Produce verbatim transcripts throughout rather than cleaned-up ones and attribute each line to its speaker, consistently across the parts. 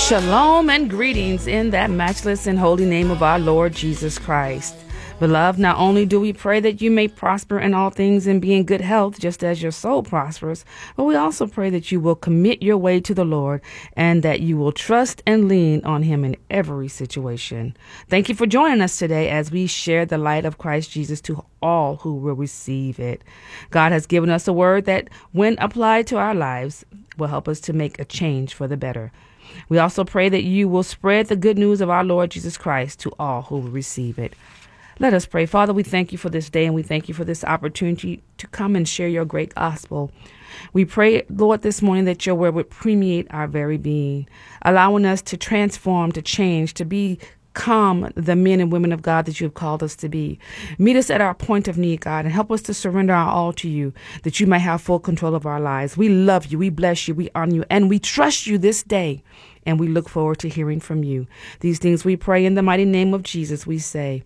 Speaker 1: Shalom and greetings in that matchless and holy name of our Lord Jesus Christ. Beloved, not only do we pray that you may prosper in all things and be in good health, just as your soul prospers, but we also pray that you will commit your way to the Lord and that you will trust and lean on him in every situation. Thank you for joining us today as we share the light of Christ Jesus to all who will receive it. God has given us a word that, when applied to our lives, will help us to make a change for the better. We also pray that you will spread the good news of our Lord Jesus Christ to all who will receive it. Let us pray. Father, we thank you for this day and we thank you for this opportunity to come and share your great gospel. We pray, Lord, this morning that your word would permeate our very being, allowing us to transform, to change, to become the men and women of God that you have called us to be. Meet us at our point of need, God, and help us to surrender our all to you, that you may have full control of our lives. We love you, we bless you, we honor you, and we trust you this day. And we look forward to hearing from you. These things we pray in the mighty name of Jesus, we say,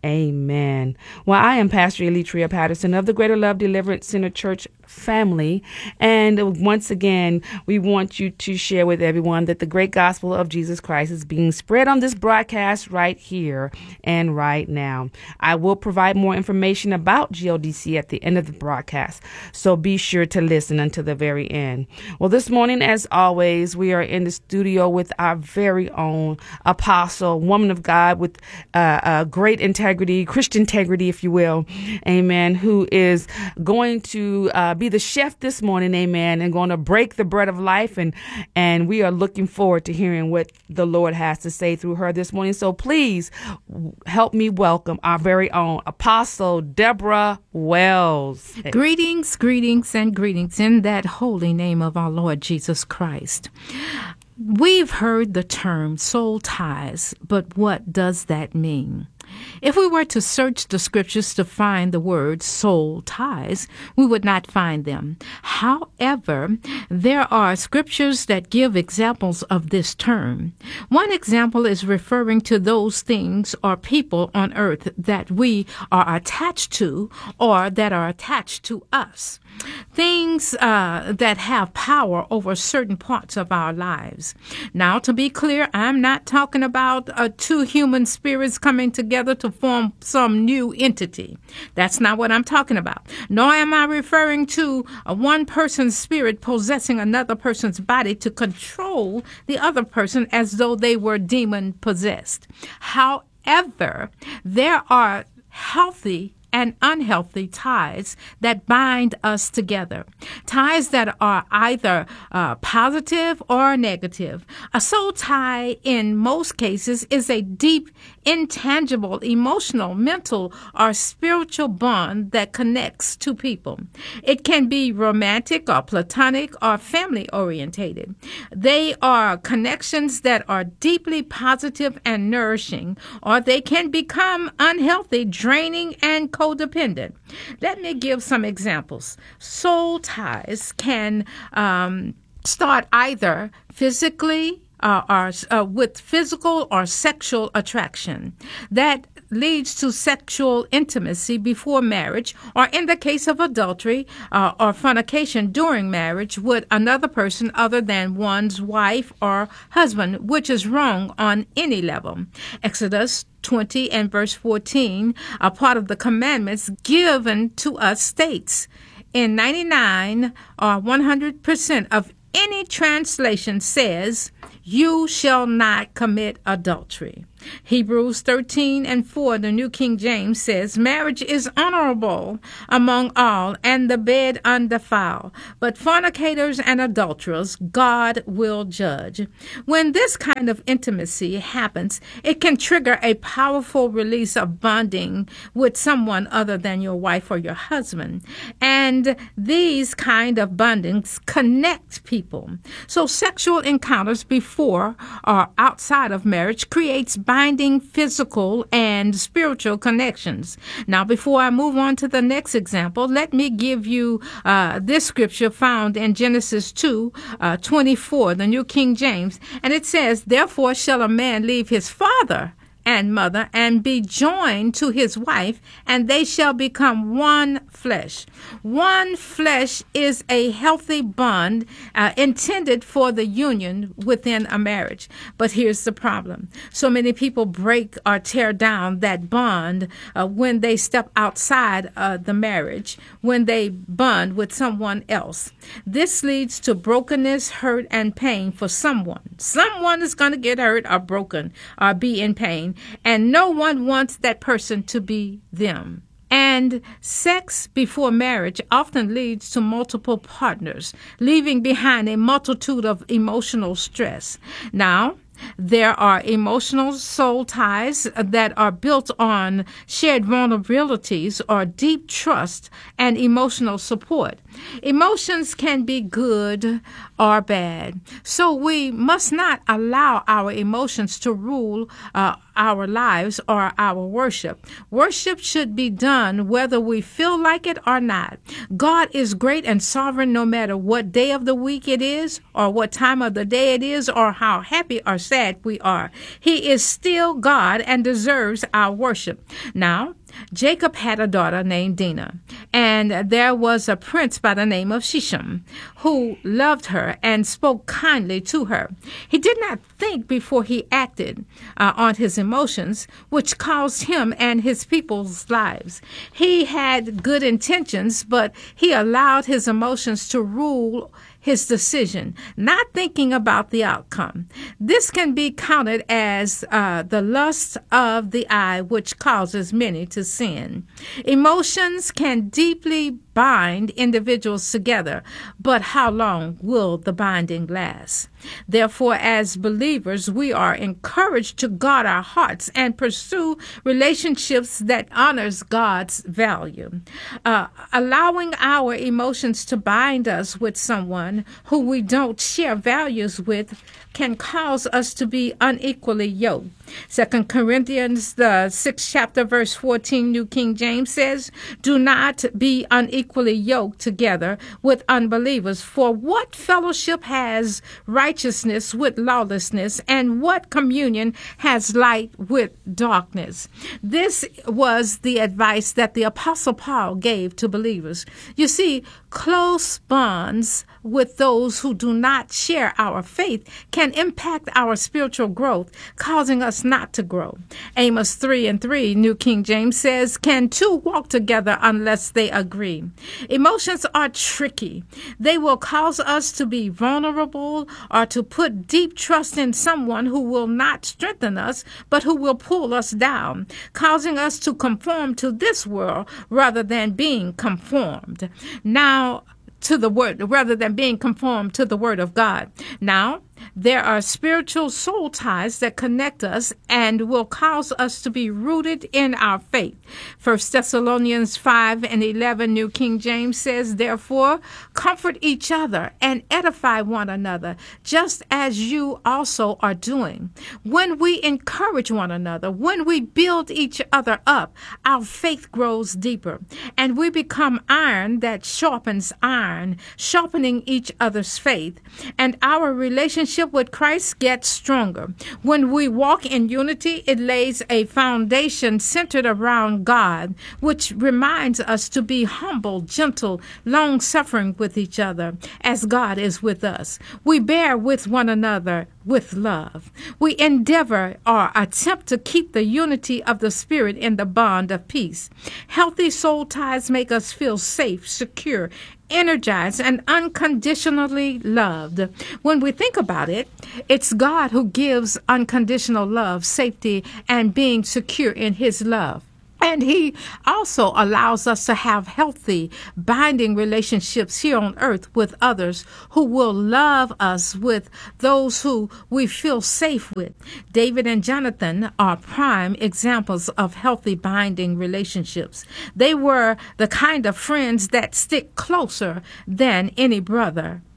Speaker 1: amen. Well, I am Pastor Elitria Patterson of the Greater Love Deliverance Center Church family. And once again, we want you to share with everyone that the great gospel of Jesus Christ is being spread on this broadcast right here and right now. I will provide more information about G L D C at the end of the broadcast, so be sure to listen until the very end. Well, this morning, as always, we are in the studio with our very own apostle, woman of God with uh, uh, great integrity, Christian integrity, if you will, amen, who is going to uh, be the chef this morning, amen, and going to break the bread of life. And, and we are looking forward to hearing what the Lord has to say through her this morning. So please help me welcome our very own Apostle Deborah Wells.
Speaker 2: Greetings, greetings, and greetings in that holy name of our Lord Jesus Christ. We've heard the term soul ties, but what does that mean? If we were to search the scriptures to find the word soul ties, we would not find them. However, there are scriptures that give examples of this term. One example is referring to those things or people on earth that we are attached to or that are attached to us. Things uh, that have power over certain parts of our lives. Now, to be clear, I'm not talking about uh, two human spirits coming together to form some new entity. That's not what I'm talking about. Nor am I referring to uh, one person's spirit possessing another person's body to control the other person as though they were demon possessed. However, there are healthy and unhealthy ties that bind us together. Ties that are either uh, positive or negative. A soul tie, in most cases, is a deep, intangible, emotional, mental, or spiritual bond that connects two people. It can be romantic or platonic or family-orientated. They are connections that are deeply positive and nourishing, or they can become unhealthy, draining, and codependent. Let me give some examples. Soul ties can um, start either physically uh, or uh, with physical or sexual attraction. That leads to sexual intimacy before marriage, or in the case of adultery uh, or fornication during marriage with another person other than one's wife or husband, which is wrong on any level. Exodus twenty and verse fourteen, a part of the commandments given to us, states, in ninety-nine or one hundred percent of any translation says, you shall not commit adultery. Hebrews thirteen and four, the New King James says, marriage is honorable among all, and the bed undefiled. But fornicators and adulterers God will judge. When this kind of intimacy happens, it can trigger a powerful release of bonding with someone other than your wife or your husband. And these kind of bondings connect people. So sexual encounters before or outside of marriage creates binding physical and spiritual connections. Now, before I move on to the next example, let me give you uh, this scripture found in Genesis two, uh, twenty-four, the New King James, and it says, therefore shall a man leave his father and mother, and be joined to his wife, and they shall become one flesh. One flesh is a healthy bond uh, intended for the union within a marriage. But here's the problem. So many people break or tear down that bond uh, when they step outside uh, the marriage, when they bond with someone else. This leads to brokenness, hurt, and pain for someone. Someone is going to get hurt or broken or be in pain, and no one wants that person to be them. And sex before marriage often leads to multiple partners, leaving behind a multitude of emotional stress. Now, there are emotional soul ties that are built on shared vulnerabilities or deep trust and emotional support. Emotions can be good or bad, so we must not allow our emotions to rule uh, our lives or our worship. Worship should be done whether we feel like it or not. God is great and sovereign no matter what day of the week it is, or what time of the day it is, or how happy or sad we are. He is still God and deserves our worship. Now, Jacob had a daughter named Dinah, and there was a prince by the name of Shechem who loved her and spoke kindly to her. He did not think before he acted uh, on his emotions, which caused him and his people's lives. He had good intentions, but he allowed his emotions to rule his decision, not thinking about the outcome. This can be counted as uh, the lust of the eye, which causes many to sin. Emotions can deeply bind individuals together, but how long will the binding last? Therefore, as believers, we are encouraged to guard our hearts and pursue relationships that honors God's value. Uh, allowing our emotions to bind us with someone who we don't share values with can cause us to be unequally yoked. Second Corinthians, the sixth chapter, verse fourteen, New King James says, "Do not be unequally yoked together with unbelievers. For what fellowship has righteousness with lawlessness, and what communion has light with darkness?" This was the advice that the Apostle Paul gave to believers. You see, close bonds with those who do not share our faith can impact our spiritual growth, causing us not to grow. Amos three and three, New King James says, "Can two walk together unless they agree?" Emotions are tricky. They will cause us to be vulnerable or to put deep trust in someone who will not strengthen us, but who will pull us down, causing us to conform to this world rather than being conformed. Now, to the word, rather than being conformed to the word of God. Now, there are spiritual soul ties that connect us and will cause us to be rooted in our faith. First Thessalonians five and eleven, New King James says, "Therefore, comfort each other and edify one another, just as you also are doing." When we encourage one another, when we build each other up, our faith grows deeper, and we become iron that sharpens iron, sharpening each other's faith, and our relationship with Christ gets stronger. When we walk in unity, it lays a foundation centered around God, which reminds us to be humble, gentle, long-suffering with each other, as God is with us. We bear with one another with love. We endeavor or attempt to keep the unity of the Spirit in the bond of peace. Healthy soul ties make us feel safe, secure, energized, and unconditionally loved. When we think about it, it's God who gives unconditional love, safety, and being secure in his love. And he also allows us to have healthy, binding relationships here on earth with others who will love us, with those who we feel safe with. David and Jonathan are prime examples of healthy, binding relationships. They were the kind of friends that stick closer than any brother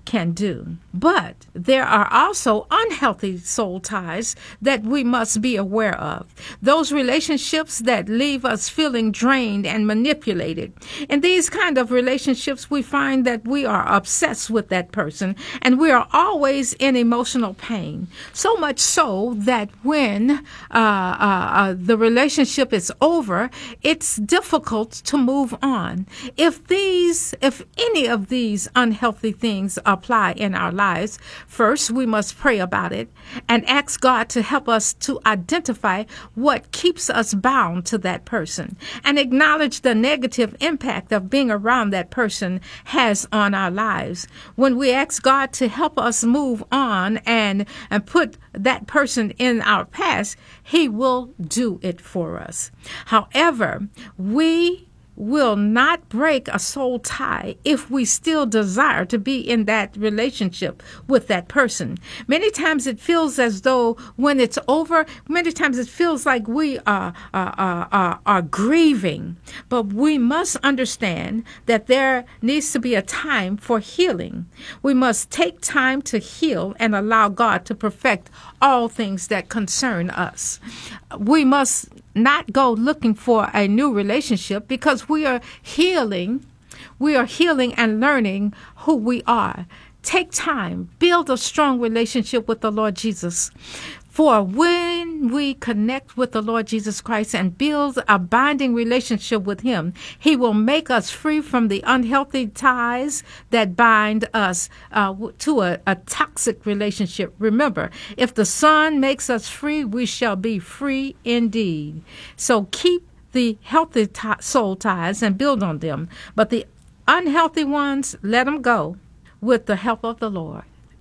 Speaker 2: can do. But there are also unhealthy soul ties that we must be aware of. Those relationships that leave us feeling drained and manipulated. In these kind of relationships, we find that we are obsessed with that person and we are always in emotional pain. So much so that when uh, uh, uh, the relationship is over, it's difficult to move on. If these, if any of these unhealthy things apply in our lives, first we must pray about it and ask God to help us to identify what keeps us bound to that person and acknowledge the negative impact of being around that person has on our lives. When we ask God to help us move on and, and put that person in our past, He will do it for us. However, we will not break a soul tie if we still desire to be in that relationship with that person. Many times it feels as though when it's over, many times it feels like we are, are, are, are, are grieving. But we must understand that there needs to be a time for healing. We must take time to heal and allow God to perfect all things that concern us. We must not go looking for a new relationship because we are healing. We are healing and learning who we are. Take time, build a strong relationship with the Lord Jesus. For when we connect with the Lord Jesus Christ and build a binding relationship with Him, He will make us free from the unhealthy ties that bind us uh, to a, a toxic relationship. Remember, if the Son makes us free, we shall be free indeed. So keep the healthy t- soul ties and build on them. But the unhealthy ones, let them go with the help of the Lord.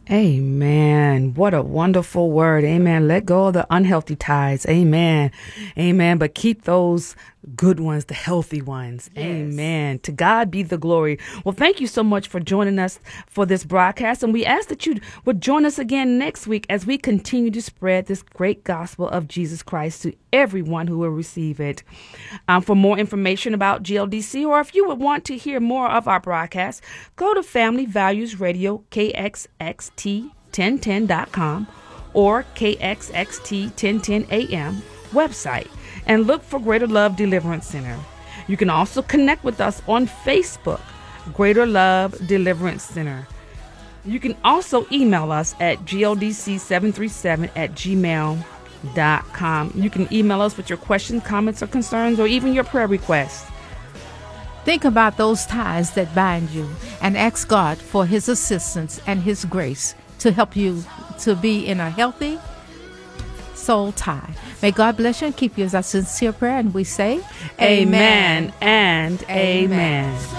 Speaker 1: Amen. What a wonderful word. Amen. Let go of the unhealthy ties. Amen. Amen. But keep those good ones, the healthy ones. Yes. Amen. To God be the glory. Well, thank you so much for joining us for this broadcast. And we ask that you would join us again next week as we continue to spread this great gospel of Jesus Christ to everyone who will receive it. Um, for more information about G L D C, or if you would want to hear more of our broadcast, go to Family Values Radio, K X X T ten ten dot com or K X X T ten ten A M website and look for Greater Love Deliverance Center. You can also connect with us on Facebook, Greater Love Deliverance Center. You can also email us at G L D C seven three seven at gmail dot com. You can email us with your questions, comments, or concerns, or even your prayer requests.
Speaker 2: Think about those ties that bind you and ask God for His assistance and His grace to help you to be in a healthy soul tie. May God bless you and keep you as our sincere prayer. And we say,
Speaker 1: Amen, amen and amen. amen.